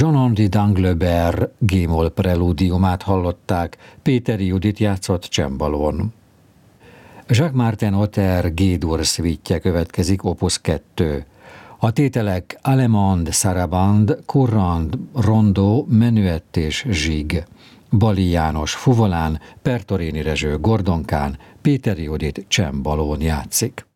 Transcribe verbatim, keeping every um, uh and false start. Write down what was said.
Jean-Henri d'Anglebert G-moll prelúdiumát hallották, Péteri Judit játszott csembalón. Jacques-Martin Otter G-dur szvítje következik, opus kettő. A tételek Allemande, sarabande, courant, rondó, menuett és zsig. Bali János fuvolán, Pertorini Rezső gordonkán, Péteri Judit csembalón játszik.